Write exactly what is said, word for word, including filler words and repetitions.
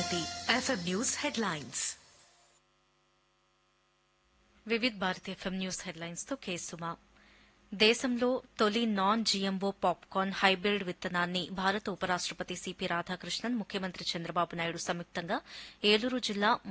Bharati FM news headlines. Vividh Bharati FM news headlines తో కేసుమా. దేశంలో తొలి నాన్ జీఎంఓ పాప్కార్న్ హైబ్రిడ్ విత్తనాన్ని భారత ఉపరాష్టపతి సిపి రాధాకృష్ణన్, ముఖ్యమంత్రి చంద్రబాబు నాయుడు సంయుక్తంగా ఏలూరు జిల్లా